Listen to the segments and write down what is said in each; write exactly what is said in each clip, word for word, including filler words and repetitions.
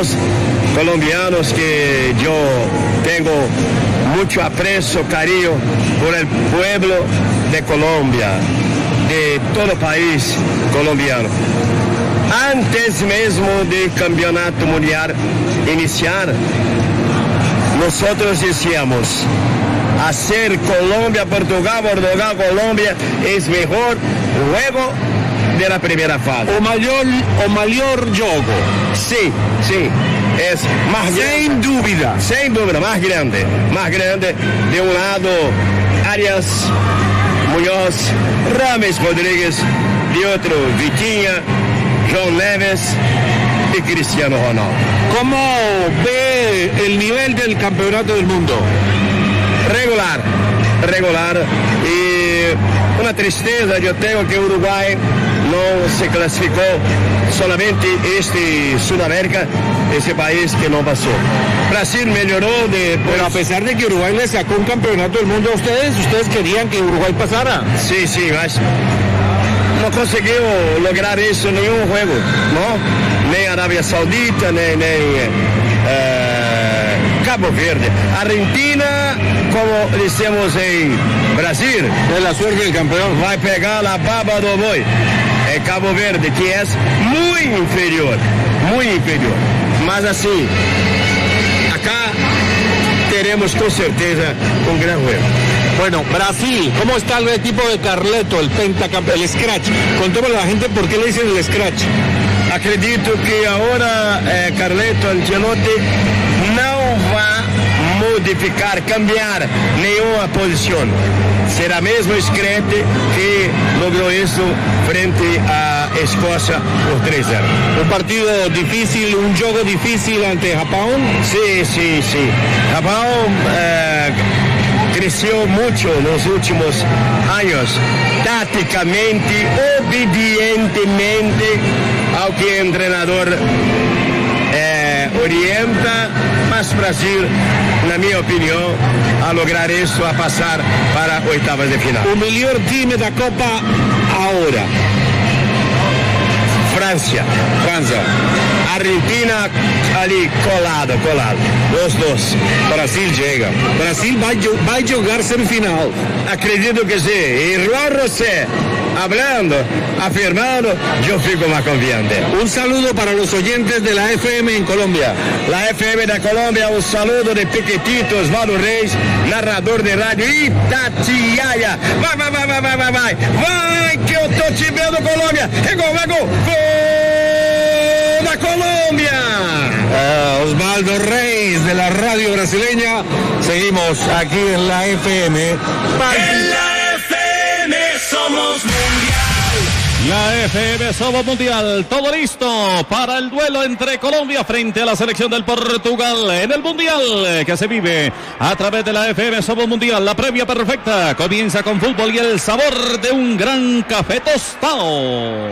hermanos colombianos que yo tengo mucho aprecio, cariño por el pueblo de Colombia, de todo el país colombiano. Antes mesmo del campeonato mundial iniciar, nosotros decíamos, hacer Colombia, Portugal, Portugal, Colombia es mejor juego de la primera fase. O mayor, o mayor jogo. Sí, sí. Es más grande. Sin dúvida. Sin dúvida, más grande. Más grande. De un lado, Arias, Muñoz, Rames Rodríguez. De otro, Vitinha, João Neves y Cristiano Ronaldo. ¿Cómo ve el nivel del campeonato del mundo? Regular, regular. Y una tristeza yo tengo que Uruguay no se clasificó, solamente este Sudamérica, ese país que no pasó. Brasil mejoró de... Pero a pesar de que Uruguay le sacó un campeonato del mundo a ustedes, ustedes querían que Uruguay pasara. Sí, sí, mas no consiguió lograr eso en ningún juego, ¿no? Ni Arabia Saudita, ni... ni eh, Cabo Verde. Argentina, como decimos en Brasil, es la suerte del campeón. Va a pegar la baba do boi. El Cabo Verde, que es muy inferior, muy inferior. Mas así, acá tenemos con certeza un gran juego. Bueno, Brasil, ¿cómo está el equipo de Carleto, el pentacampeón, el Scratch? Contémosle a la gente por qué le dicen el Scratch. Acredito que ahora eh, Carleto Ancelotti no va a modificar, cambiar ninguna posición. Será mesmo Scratch que logró eso frente a Escocia por tres cero. Un partido difícil, un juego difícil ante Japón. Sí, sí, sí. Japón eh, creció mucho en los últimos años, tácticamente, obedientemente al que el entrenador eh, orienta, mas Brasil, na minha opinião, a lograr isso, a passar para oitavas de final. O melhor time da Copa agora? Francia. França. Argentina ali colado, colado. Os dois. Brasil chega. Brasil vai, vai jogar semifinal. Acredito que sim. E Juan José, hablando, afirmando, yo fico más confiante. Un saludo para los oyentes de la F M en Colombia. La F M de Colombia, un saludo de Piquetito, Osvaldo Reis, narrador de radio Itatiaia. Vai, vai, vai, vai, vai, vai, vai. Vai, que eu tô te vendo, Colômbia. É gol, é gol. Gol da Colombia. Uh, Osvaldo Reis de la radio brasileña. Seguimos aquí en la F M. En la F M somos mundial. La F M somos mundial. Todo listo para el duelo entre Colombia frente a la selección del Portugal en el mundial que se vive a través de la F M somos mundial. La previa perfecta comienza con fútbol y el sabor de un gran café tostado.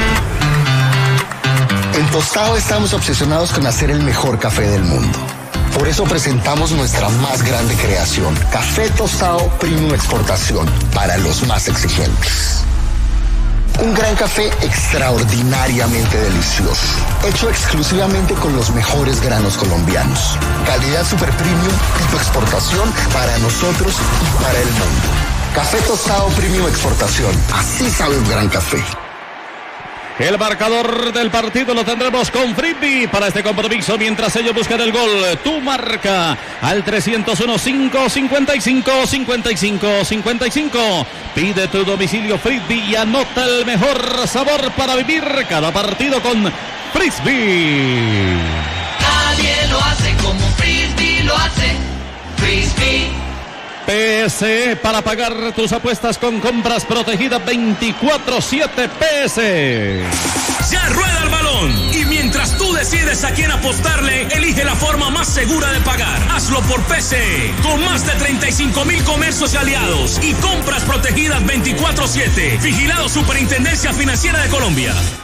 En Tostado estamos obsesionados con hacer el mejor café del mundo. Por eso presentamos nuestra más grande creación, Café Tostado Premium Exportación, para los más exigentes. Un gran café extraordinariamente delicioso, hecho exclusivamente con los mejores granos colombianos. Calidad super premium, tipo exportación para nosotros y para el mundo. Café Tostado Premium Exportación, así sabe un gran café. El marcador del partido lo tendremos con Frisbee para este compromiso mientras ellos buscan el gol. Tu marca al trescientos uno, cinco cincuenta y cinco, cincuenta y cinco, cincuenta y cinco. Pide tu domicilio Frisbee y anota el mejor sabor para vivir cada partido con Frisbee. Nadie lo hace como Frisbee lo hace. Frisbee. P S E para pagar tus apuestas con compras protegidas veinticuatro siete P S E. Ya rueda el balón y mientras tú decides a quién apostarle, elige la forma más segura de pagar. Hazlo por P S E, con más de treinta y cinco mil comercios y aliados y compras protegidas veinticuatro siete. Vigilado Superintendencia Financiera de Colombia.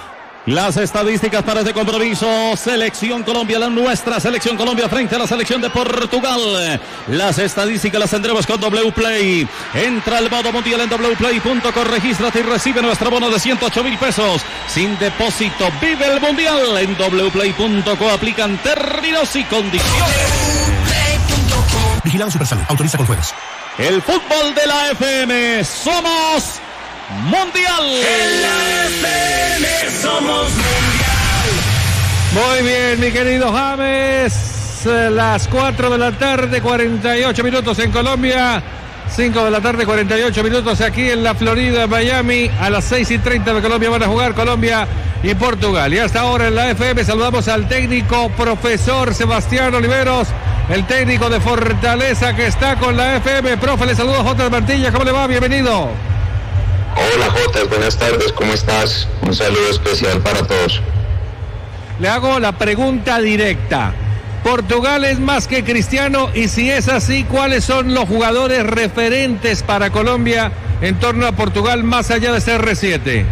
Las estadísticas para este compromiso. Selección Colombia, la nuestra Selección Colombia frente a la selección de Portugal. Las estadísticas las tendremos con W Play. Entra al modo mundial en w play punto com, regístrate y recibe nuestro bono de ciento ocho mil pesos sin depósito. Vive el mundial en w play punto com. Aplican términos y condiciones. Vigilado Supersalud. Autoriza con juegos. El fútbol de la F M. Somos mundial. En la F M somos mundial. Muy bien, mi querido James. Las cuatro de la tarde, cuarenta y ocho minutos en Colombia. cinco de la tarde, cuarenta y ocho minutos aquí en la Florida, Miami. A las seis y treinta de Colombia van a jugar Colombia y Portugal. Y hasta ahora en la F M saludamos al técnico profesor Sebastián Oliveros, el técnico de Fortaleza que está con la F M. Profe, le saludo a J. Martilla. ¿Cómo le va? Bienvenido. Hola Jota, buenas tardes, ¿cómo estás? Un saludo especial para todos. Le hago la pregunta directa. ¿Portugal es más que Cristiano? Y si es así, ¿cuáles son los jugadores referentes para Colombia en torno a Portugal más allá de C R siete?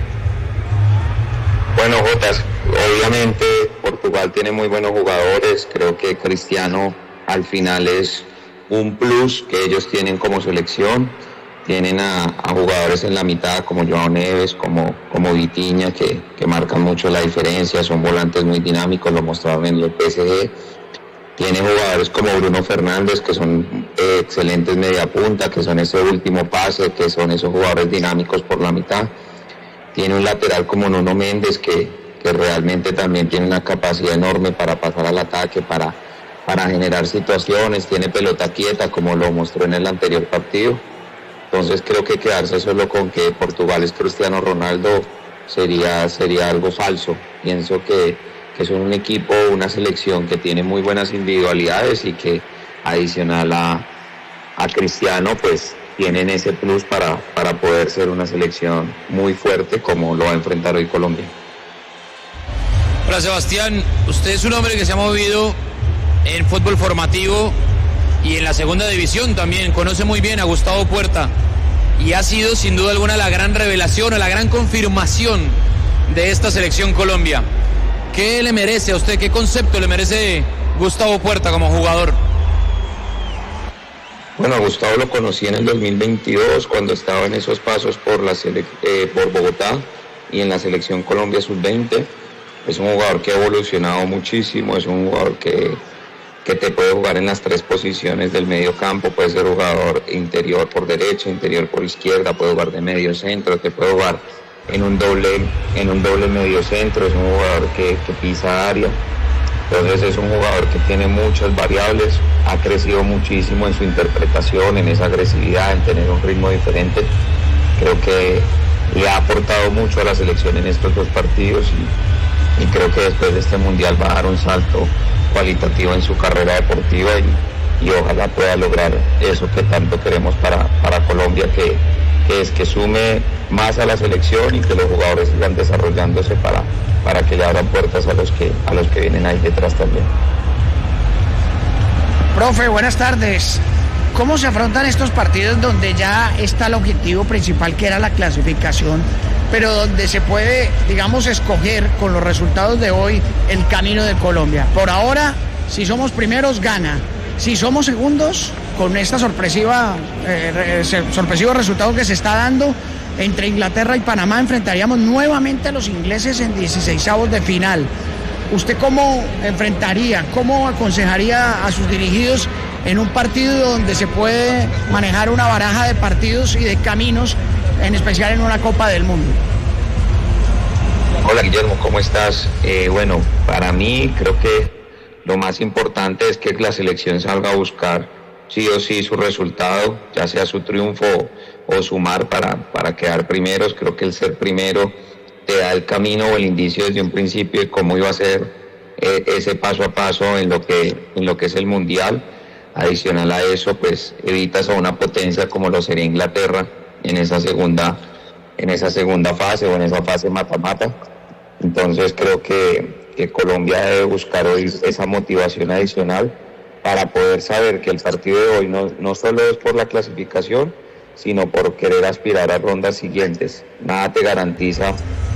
Bueno Jota, obviamente Portugal tiene muy buenos jugadores, creo que Cristiano al final es un plus que ellos tienen como selección. Tienen a, a jugadores en la mitad como Joao Neves, como, como Vitinha, que, que marcan mucho la diferencia, son volantes muy dinámicos, lo mostraron en el P S G. Tiene jugadores como Bruno Fernández, que son eh, excelentes media punta, que son ese último pase, que son esos jugadores dinámicos por la mitad. Tiene un lateral como Nuno Méndez, que, que realmente también tiene una capacidad enorme para pasar al ataque, para, para generar situaciones. Tiene pelota quieta, como lo mostró en el anterior partido. Entonces creo que quedarse solo con que Portugal es Cristiano Ronaldo sería, sería algo falso. Pienso que, que son un equipo, una selección que tiene muy buenas individualidades y que adicional a, a Cristiano pues tienen ese plus para, para poder ser una selección muy fuerte como lo va a enfrentar hoy Colombia. Hola Sebastián, usted es un hombre que se ha movido en fútbol formativo y en la segunda división también, conoce muy bien a Gustavo Puerta y ha sido sin duda alguna la gran revelación o la gran confirmación de esta selección Colombia. ¿Qué le merece a usted, qué concepto le merece Gustavo Puerta como jugador? Bueno, a Gustavo lo conocí en el dos mil veintidós cuando estaba en esos pasos por, la sele- eh, por Bogotá y en la selección Colombia sub veinte. Es un jugador que ha evolucionado muchísimo, es un jugador que que te puede jugar en las tres posiciones del medio campo, puede ser jugador interior por derecha, interior por izquierda, puede jugar de medio centro, te puede jugar en un doble, en un doble medio centro, es un jugador que, que pisa área, entonces es un jugador que tiene muchas variables, ha crecido muchísimo en su interpretación, en esa agresividad, en tener un ritmo diferente, creo que le ha aportado mucho a la selección en estos dos partidos y, y creo que después de este mundial va a dar un salto cualitativo en su carrera deportiva y, y ojalá pueda lograr eso que tanto queremos para, para Colombia, que, que es que sume más a la selección y que los jugadores sigan desarrollándose para, para que le abran puertas a los que, a los que vienen ahí detrás también. Profe, buenas tardes. ¿Cómo se afrontan estos partidos donde ya está el objetivo principal, que era la clasificación, pero donde se puede, digamos, escoger con los resultados de hoy el camino de Colombia? Por ahora, si somos primeros, gana. Si somos segundos, con esta sorpresiva, eh, sorpresivo resultado que se está dando entre Inglaterra y Panamá, enfrentaríamos nuevamente a los ingleses en dieciseisavos de final. ¿Usted cómo enfrentaría, cómo aconsejaría a sus dirigidos en un partido donde se puede manejar una baraja de partidos y de caminos, en especial en una Copa del Mundo? Hola Guillermo, ¿cómo estás? Eh, bueno, para mí creo que lo más importante es que la selección salga a buscar sí o sí su resultado, ya sea su triunfo o, o sumar para, para quedar primeros. Creo que el ser primero te da el camino o el indicio desde un principio de cómo iba a ser eh, ese paso a paso en lo que, en lo que es el Mundial. Adicional a eso, pues evitas a una potencia como lo sería Inglaterra en esa segunda, en esa segunda fase o en esa fase mata-mata. Entonces creo que, que Colombia debe buscar hoy esa motivación adicional para poder saber que el partido de hoy no, no solo es por la clasificación, sino por querer aspirar a rondas siguientes. Nada te garantiza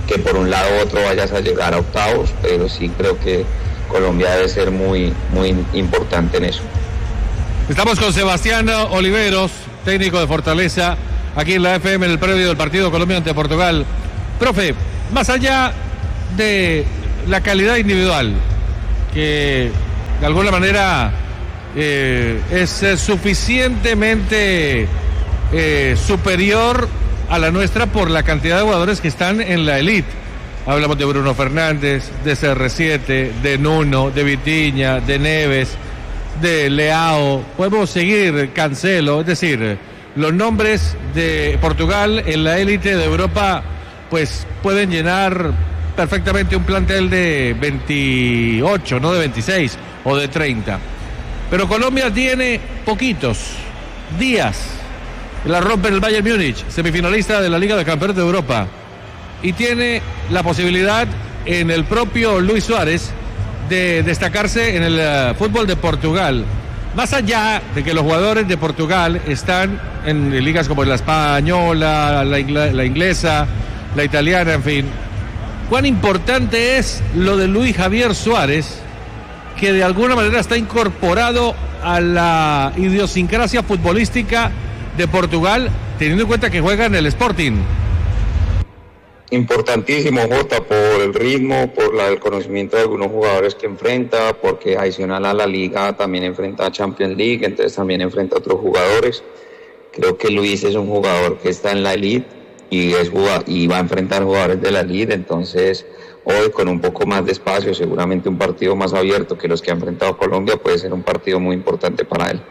que por un lado u otro vayas a llegar a octavos, pero sí creo que Colombia debe ser muy, muy importante en eso. Estamos con Sebastián Oliveros, técnico de Fortaleza, aquí en la F M en el previo del partido Colombia ante Portugal. Profe, más allá de la calidad individual, que de alguna manera eh, es eh, suficientemente eh, superior a la nuestra por la cantidad de jugadores que están en la elite. Hablamos de Bruno Fernández, de C R siete, de Nuno, de Vitinha, de Neves, de Leao, podemos seguir, Cancelo, es decir, los nombres de Portugal en la élite de Europa pues pueden llenar perfectamente un plantel de veintiocho, no de veintiséis o de treinta. Pero Colombia tiene poquitos días. La rompe el Bayern Múnich, semifinalista de la Liga de Campeones de Europa. Y tiene la posibilidad en el propio Luis Suárez de destacarse en el uh, fútbol de Portugal. Más allá de que los jugadores de Portugal están en ligas como la española, la, ingla, la inglesa, la italiana, en fin. ¿Cuán importante es lo de Luis Javier Suárez, que de alguna manera está incorporado a la idiosincrasia futbolística de Portugal, teniendo en cuenta que juega en el Sporting? Importantísimo, Jota, por el ritmo, por la, el conocimiento de algunos jugadores que enfrenta, porque adicional a la liga también enfrenta a Champions League, entonces también enfrenta a otros jugadores. Creo que Luis es un jugador que está en la elite y, es, y va a enfrentar jugadores de la elite, entonces hoy con un poco más de espacio, seguramente un partido más abierto que los que ha enfrentado Colombia, puede ser un partido muy importante para él.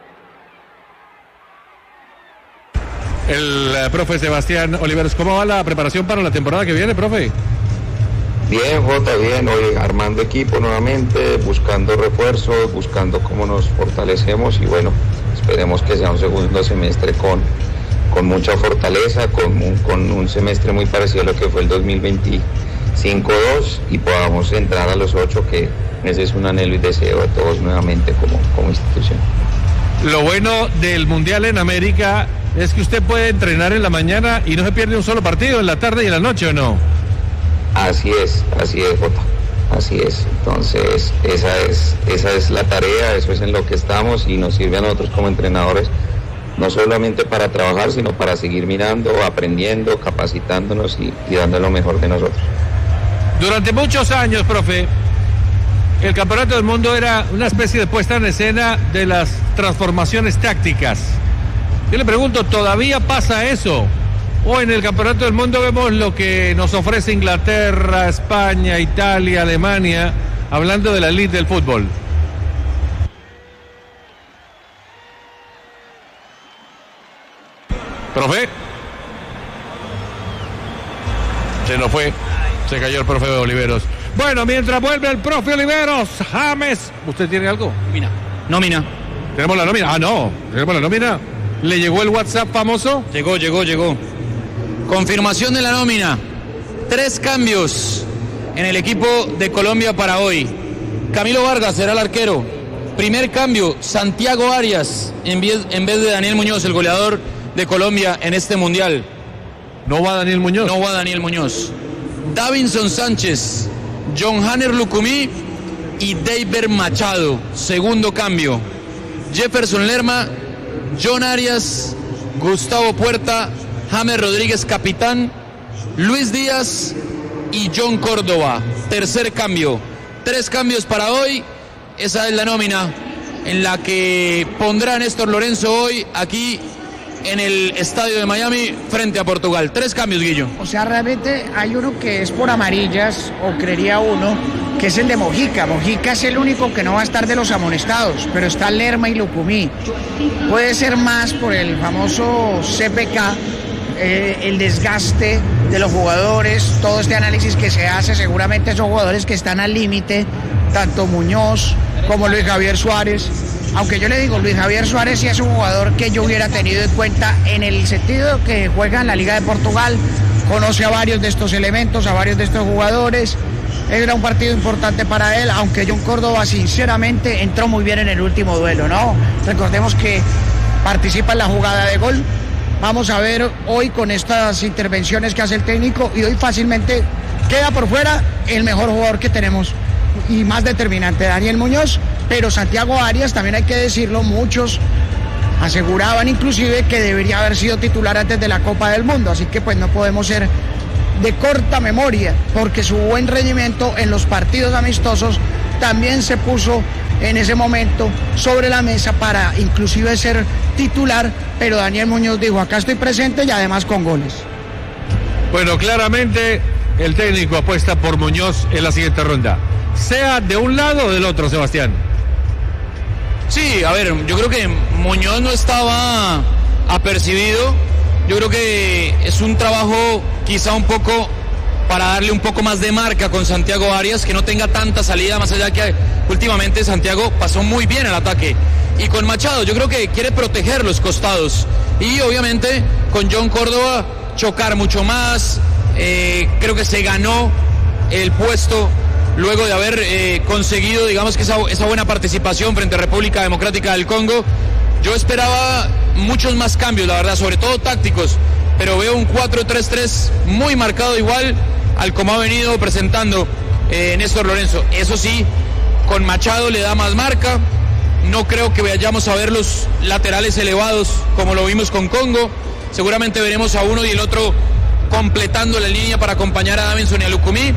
El uh, profe Sebastián Oliveros, ¿cómo va la preparación para la temporada que viene, profe? Bien, Jota, bien, hoy armando equipo nuevamente, buscando refuerzos, buscando cómo nos fortalecemos y bueno, esperemos que sea un segundo semestre con, con mucha fortaleza, con un, con un semestre muy parecido a lo que fue el dos mil veinticinco dos y podamos entrar a los ocho, que ese es un anhelo y deseo de todos nuevamente como, como institución. Lo bueno del Mundial en América es que usted puede entrenar en la mañana y no se pierde un solo partido, en la tarde y en la noche, ¿o no? Así es, así es, Jota, así es. Entonces, esa es, esa es la tarea, eso es en lo que estamos y nos sirve a nosotros como entrenadores, no solamente para trabajar, sino para seguir mirando, aprendiendo, capacitándonos y, y dando lo mejor de nosotros. Durante muchos años, profe, el Campeonato del Mundo era una especie de puesta en escena de las transformaciones tácticas. Yo le pregunto, ¿todavía pasa eso? ¿O en el Campeonato del Mundo vemos lo que nos ofrece Inglaterra, España, Italia, Alemania, hablando de la elite del fútbol? ¿Profe? Se nos fue, se cayó el profe de Oliveros. Bueno, mientras vuelve el profe Oliveros, James, ¿usted tiene algo? Nómina. Nómina. ¿Tenemos la nómina? Ah, no, tenemos la nómina. ¿Le llegó el WhatsApp famoso? Llegó, llegó, llegó. Confirmación de la nómina. Tres cambios en el equipo de Colombia para hoy. Camilo Vargas será el arquero. Primer cambio, Santiago Arias en vez, en vez de Daniel Muñoz, el goleador de Colombia en este mundial. ¿No va Daniel Muñoz? No va Daniel Muñoz. Davinson Sánchez, John Hanner Lucumí y David Machado. Segundo cambio. Jefferson Lerma, John Arias, Gustavo Puerta, James Rodríguez capitán, Luis Díaz y John Córdoba. Tercer cambio. Tres cambios para hoy. Esa es la nómina en la que pondrá Néstor Lorenzo hoy aquí en el estadio de Miami frente a Portugal. Tres cambios, Guillo. O sea, realmente hay uno que es por amarillas, o creería uno, que es el de Mojica. Mojica es el único que no va a estar de los amonestados, pero está Lerma y Lucumí. Puede ser más por el famoso C P K, eh, el desgaste de los jugadores, todo este análisis que se hace, seguramente son jugadores que están al límite, tanto Muñoz como Luis Javier Suárez. Aunque yo le digo, Luis Javier Suárez sí es un jugador que yo hubiera tenido en cuenta en el sentido que juega en la Liga de Portugal, conoce a varios de estos elementos, a varios de estos jugadores. Era un partido importante para él, aunque John Córdoba sinceramente entró muy bien en el último duelo, ¿no? Recordemos que participa en la jugada de gol Vamos a ver hoy con estas intervenciones que hace el técnico y hoy fácilmente queda por fuera el mejor jugador que tenemos y más determinante, Daniel Muñoz, pero Santiago Arias, también hay que decirlo, muchos aseguraban inclusive que debería haber sido titular antes de la Copa del Mundo, así que pues no podemos ser de corta memoria, porque su buen rendimiento en los partidos amistosos también se puso en ese momento sobre la mesa para inclusive ser titular, pero Daniel Muñoz dijo, acá estoy presente y además con goles. Bueno, claramente el técnico apuesta por Muñoz en la siguiente ronda, sea de un lado o del otro, Sebastián. Sí, a ver, yo creo que Muñoz no estaba apercibido, yo creo que es un trabajo quizá un poco para darle un poco más de marca con Santiago Arias, que no tenga tanta salida, más allá que últimamente Santiago pasó muy bien el ataque. Y con Machado, yo creo que quiere proteger los costados. Y obviamente con John Córdoba chocar mucho más. Eh, creo que se ganó el puesto luego de haber eh, conseguido, digamos, que esa, esa buena participación frente a República Democrática del Congo. Yo esperaba muchos más cambios, la verdad, sobre todo tácticos, pero veo un cuatro tres tres muy marcado igual al como ha venido presentando eh, Néstor Lorenzo. Eso sí, con Machado le da más marca, no creo que vayamos a ver los laterales elevados como lo vimos con Congo, seguramente veremos a uno y el otro completando la línea para acompañar a Davinson y a Lucumí,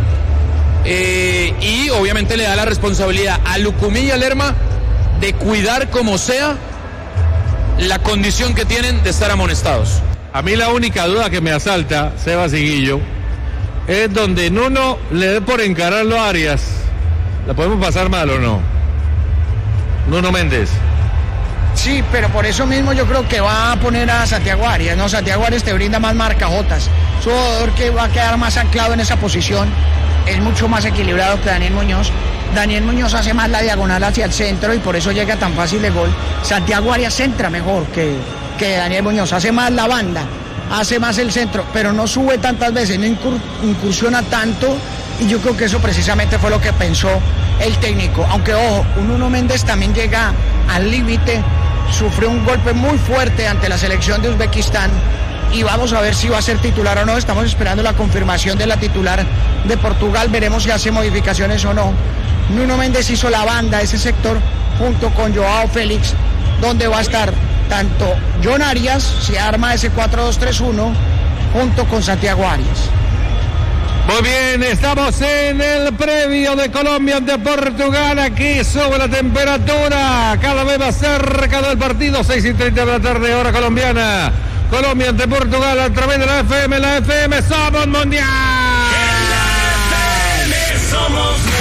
eh, y obviamente le da la responsabilidad a Lucumí y a Lerma de cuidar como sea la condición que tienen de estar amonestados. A mí la única duda que me asalta, Seba Siguillo, es donde Nuno le dé por encararlo a Arias. ¿La podemos pasar mal o no? Nuno Méndez. Sí, pero por eso mismo yo creo que va a poner a Santiago Arias, ¿no? Santiago Arias te brinda más marcajotas. Es un jugador que va a quedar más anclado en esa posición. Es mucho más equilibrado que Daniel Muñoz. Daniel Muñoz hace más la diagonal hacia el centro y por eso llega tan fácil de gol. Santiago Arias centra mejor que, que Daniel Muñoz, hace más la banda, hace más el centro, pero no sube tantas veces, no incur, incursiona tanto, y yo creo que eso precisamente fue lo que pensó el técnico. Aunque ojo, un Nuno Méndez también llega al límite, sufrió un golpe muy fuerte ante la selección de Uzbekistán y vamos a ver si va a ser titular o no. Estamos esperando la confirmación de la titular de Portugal, veremos si hace modificaciones o no. Nuno Méndez hizo la banda, ese sector, junto con Joao Félix, donde va a estar tanto John Arias, si arma ese cuatro dos tres uno, junto con Santiago Arias. Muy bien, estamos en el previo de Colombia ante Portugal. Aquí sube la temperatura, cada vez más cerca del partido, seis y treinta de la tarde, hora colombiana. Colombia ante Portugal a través de la F M, la F M somos mundial. En la F M somos mundial.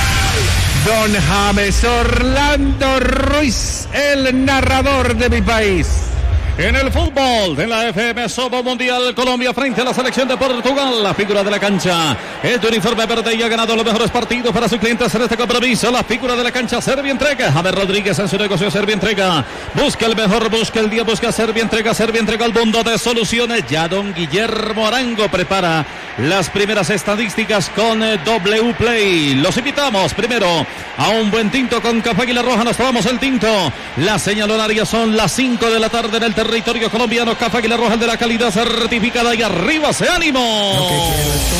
Don James Orlando Ruiz, el narrador de mi país. En el fútbol de la F M Somos Mundial, Colombia frente a la selección de Portugal. La figura de la cancha es de uniforme verde y ha ganado los mejores partidos para sus clientes en este compromiso. La figura de la cancha, Servia Entrega. Javier Rodríguez en su negocio, Servia Entrega. Busca el mejor, busca el día, busca Servia Entrega. Servia Entrega al mundo de soluciones. Ya don Guillermo Arango prepara las primeras estadísticas con W Play. Los invitamos primero a un buen tinto con Café Águila Roja. Nos tomamos el tinto. La señal horaria son las cinco de la tarde en el territorio colombiano. Café Águila Roja, el de la calidad certificada, y arriba ese ánimo. Lo que quiero es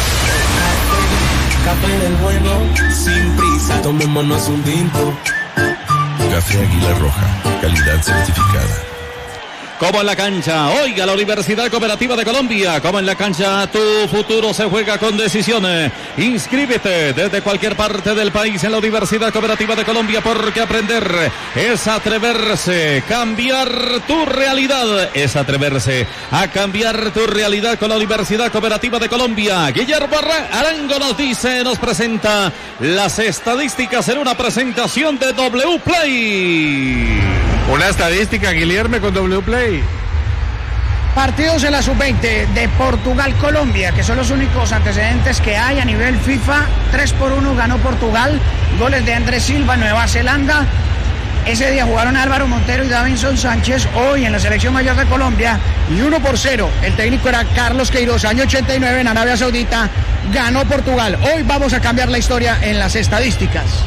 tomar café del bueno, sin prisa, tomémonos un tinto. Café Águila Roja, calidad certificada. Como en la cancha, oiga, la Universidad Cooperativa de Colombia. Como en la cancha, tu futuro se juega con decisiones. Inscríbete desde cualquier parte del país en la Universidad Cooperativa de Colombia, porque aprender es atreverse. Cambiar tu realidad es atreverse a cambiar tu realidad con la Universidad Cooperativa de Colombia. Guillermo Arango nos dice, nos presenta las estadísticas en una presentación de W Play. Una estadística, Guillermo, con W Play. Partidos en la sub veinte de Portugal-Colombia, que son los únicos antecedentes que hay a nivel FIFA. tres por uno ganó Portugal, goles de Andrés Silva, Nueva Zelanda. Ese día jugaron Álvaro Montero y Davinson Sánchez. Hoy en la selección mayor de Colombia, y uno por cero. El técnico era Carlos Queiroz, año ochenta y nueve en Arabia Saudita. Ganó Portugal. Hoy vamos a cambiar la historia en las estadísticas.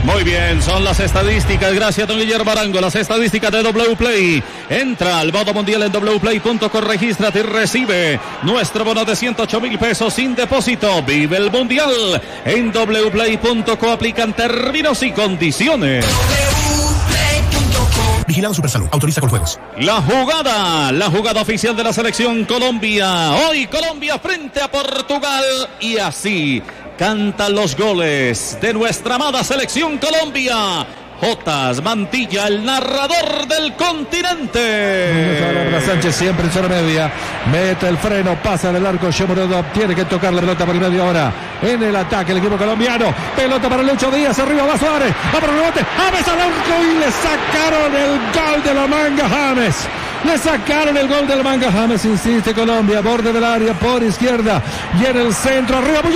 Muy bien, son las estadísticas. Gracias, don Guillermo Arango. Las estadísticas de W Play. Entra al modo mundial en w play punto com, regístrate y recibe nuestro bono de ciento ocho mil pesos sin depósito. Vive el mundial en w play punto com. Aplican términos y condiciones. Vigilado Supersalud. Autoriza con juegos. La jugada, la jugada oficial de la selección Colombia. Hoy Colombia frente a Portugal. Y así cantan los goles de nuestra amada selección Colombia. Jotas Mantilla, el narrador del continente. Sánchez siempre en zona media. Mete el freno, pasa del arco. Shomurodov tiene que tocar la pelota por el medio ahora. En el ataque el equipo colombiano. Pelota para Lucho Díaz. Arriba va Suárez. Va por el rebote. James al arco y le sacaron el gol de la manga James. Le sacaron el gol de la manga James. Insiste Colombia. Borde del área por izquierda. Y en el centro. Arriba.